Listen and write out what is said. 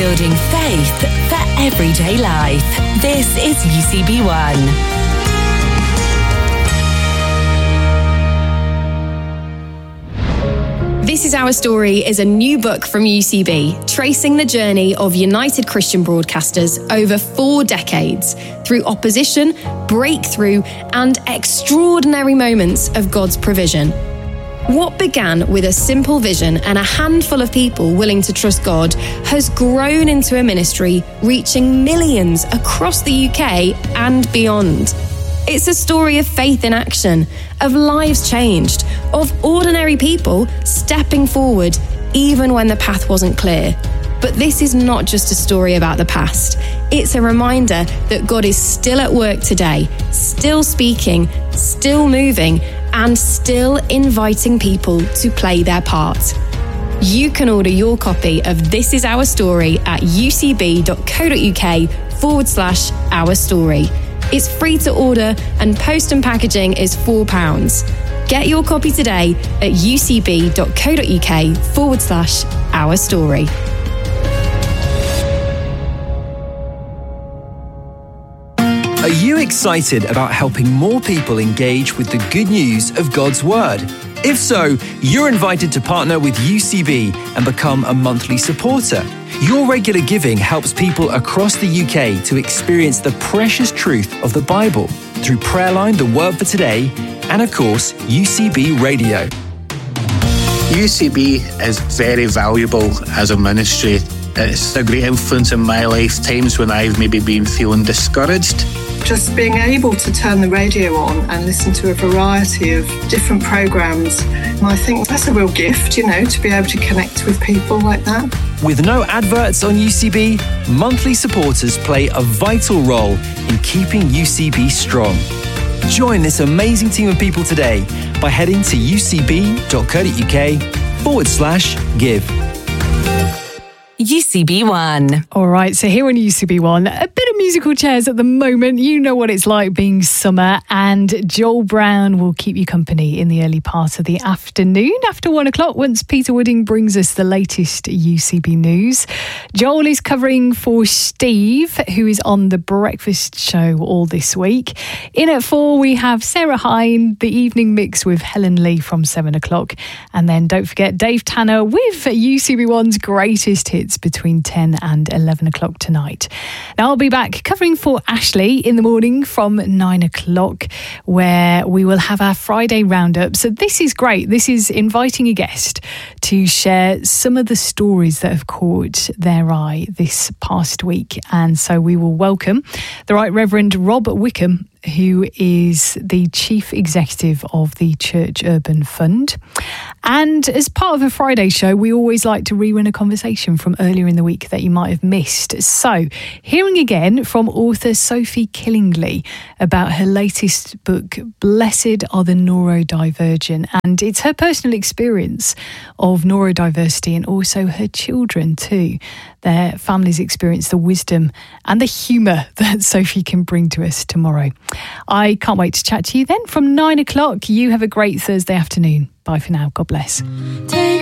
building faith for everyday life. This is UCB One. This Is Our Story is a new book from UCB, tracing the journey of United Christian Broadcasters over 4 decades through opposition, breakthrough, and extraordinary moments of God's provision. What began with a simple vision and a handful of people willing to trust God has grown into a ministry reaching millions across the UK and beyond. It's a story of faith in action, of lives changed, of ordinary people stepping forward even when the path wasn't clear. But this is not just a story about the past. It's a reminder that God is still at work today, still speaking, still moving, and still inviting people to play their part. You can order your copy of This Is Our Story at ucb.co.uk/our story. It's free to order and post and packaging is £4. Get your copy today at ucb.co.uk/our story. Are you excited about helping more people engage with the good news of God's Word? If so, you're invited to partner with UCB and become a monthly supporter. Your regular giving helps people across the UK to experience the precious truth of the Bible through Prayerline, The Word for Today, and of course, UCB Radio. UCB is very valuable as a ministry. It's a great influence in my life, times when I've maybe been feeling discouraged. Just being able to turn the radio on and listen to a variety of different programmes, and I think that's a real gift, to be able to connect with people like that. With no adverts on UCB, monthly supporters play a vital role in keeping UCB strong. Join this amazing team of people today by heading to ucb.co.uk/give. UCB One. All right, so here on UCB One, a bit of musical chairs at the moment. You know what it's like being summer, and Joel Brown will keep you company in the early part of the afternoon after 1 o'clock once Peter Wooding brings us the latest UCB news. Joel is covering for Steve, who is on The Breakfast Show all this week. In at 4, we have Sarah Hine, the evening mix with Helen Lee from 7 o'clock. And then don't forget Dave Tanner with UCB One's greatest hits between 10 and 11 o'clock tonight. Now I'll be back covering for Ashley in the morning from 9 o'clock, where we will have our Friday roundup. So this is great. This is inviting a guest to share some of the stories that have caught their eye this past week. And so we will welcome the Right Reverend Rob Wickham, who is the Chief Executive of the Church Urban Fund. And as part of a Friday show, we always like to rerun a conversation from earlier in the week that you might have missed. So, hearing again from author Sophie Killingley about her latest book, Blessed Are the Neurodivergent. And it's her personal experience of neurodiversity and also her children too. Their families experience the wisdom and the humour that Sophie can bring to us tomorrow. I can't wait to chat to you then from 9 o'clock. You have a great Thursday afternoon. Bye for now. God bless.